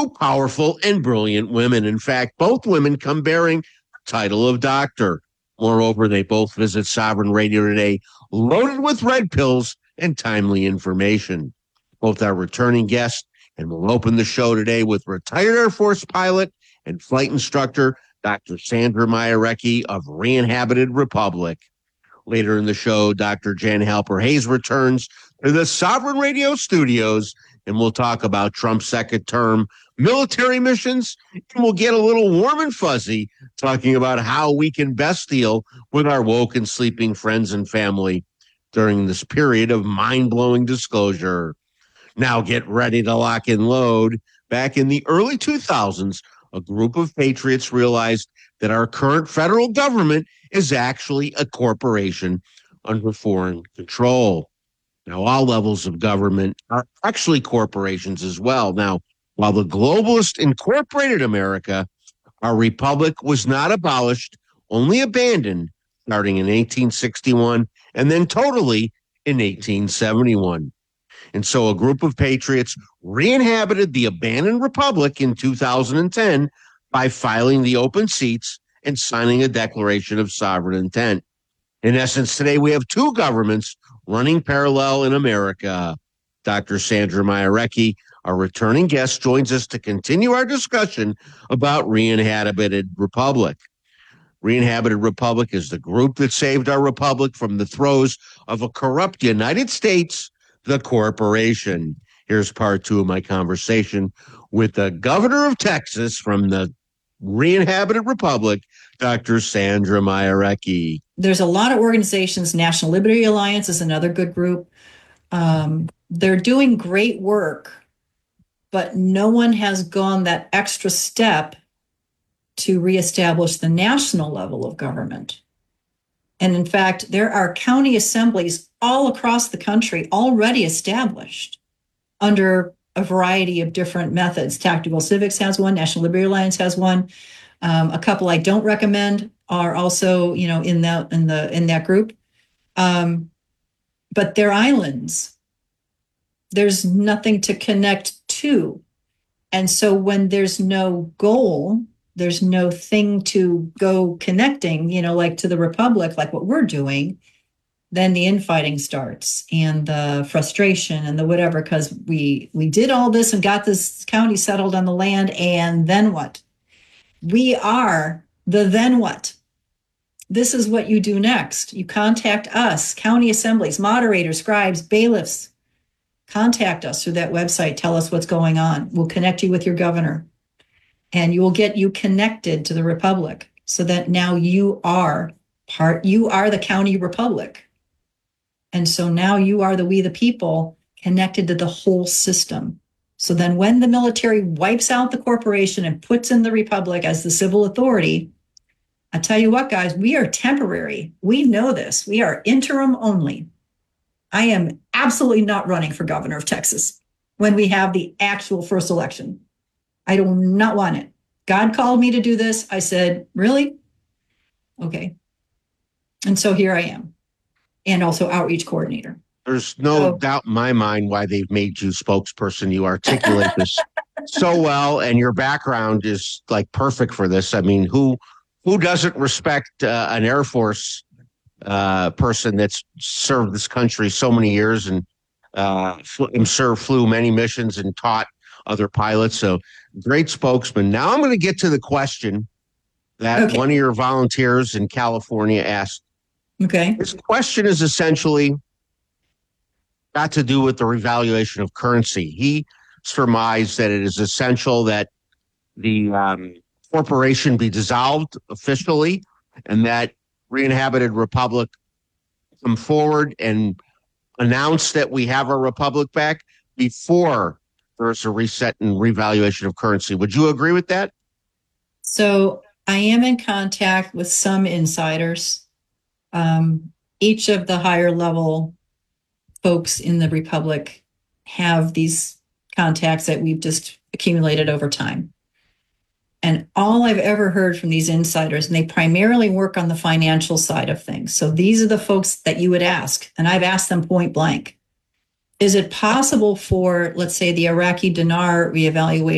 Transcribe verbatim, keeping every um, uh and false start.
two powerful and brilliant women. In fact, both women come bearing the title of doctor. Moreover, they both visit Sovereign Radio today, loaded with red pills and timely information. Both are returning guests, and we'll open the show today with retired Air Force pilot and flight instructor Doctor Sandra Mayarecki of Re-Inhabited Republic. Later in the show, Doctor Jan Halper-Hayes returns to the Sovereign Radio studios, and we'll talk about Trump's second term, military missions, and we'll get a little warm and fuzzy talking about how we can best deal with our woke and sleeping friends and family during this period of mind-blowing disclosure. Now get ready to lock and load. Back in the early two thousands, a group of patriots realized that our current federal government is actually a corporation under foreign control. Now, all levels of government are actually corporations as well. Now, while the globalists incorporated America, our republic was not abolished, only abandoned, starting in eighteen sixty-one and then totally in eighteen seventy-one. And so a group of patriots re-inhabited the abandoned republic in two thousand ten by filing the open seats and signing a declaration of sovereign intent. In essence, today we have two governments running parallel in America. Doctor Sandra Mayarecki, our returning guest, joins us to continue our discussion about Re-Inhabited Republic. Re-Inhabited Republic is the group that saved our republic from the throes of a corrupt United States, the corporation. Here's part two of my conversation with the governor of Texas from the Re-Inhabited Republic, Doctor Sandra Mayarecki. There's a lot of organizations. National Liberty Alliance is another good group. Um, they're doing great work, but no one has gone that extra step to reestablish the national level of government. And in fact, there are county assemblies all across the country already established under a variety of different methods. Tactical Civics has one, National Liberty Alliance has one. Um, a couple I don't recommend are also, you know, in that in the in that group. Um, but they're islands. There's nothing to connect to. And so when there's no goal, there's no thing to go connecting, you know, like to the Republic, like what we're doing, then the infighting starts and the frustration and the whatever, because we we did all this and got this county settled on the land, and then what? We are the then what? This is what you do next. You contact us, county assemblies, moderators, scribes, bailiffs. Contact us through that website. Tell us what's going on. We'll connect you with your governor, and you will get you connected to the Republic so that now you are part, you are the county republic. And so now you are the we the people connected to the whole system. So then when the military wipes out the corporation and puts in the Republic as the civil authority, I tell you what, guys, we are temporary. We know this. We are interim only. I am absolutely not running for governor of Texas when we have the actual first election. I do not want it. God called me to do this. I said, really? Okay. And so here I am. And also outreach coordinator. There's no so, doubt in my mind why they've made you spokesperson. You articulate this so well, and your background is like perfect for this. I mean, who who doesn't respect uh, an Air Force uh, person that's served this country so many years and uh, fl- I'm sure flew many missions and taught other pilots? So great spokesman. Now I'm going to get to the question that okay. one of your volunteers in California asked. Okay. This question is essentially got to do with the revaluation of currency. He surmised that it is essential that the um, corporation be dissolved officially and that Re-Inhabited Republic come forward and announce that we have our republic back before there's a reset and revaluation of currency. Would you agree with that? So I am in contact with some insiders. Um, each of the higher level folks in the Republic have these contacts that we've just accumulated over time. And all I've ever heard from these insiders, and they primarily work on the financial side of things. So these are the folks that you would ask, and I've asked them point blank. Is it possible for, let's say, the Iraqi dinar reevaluation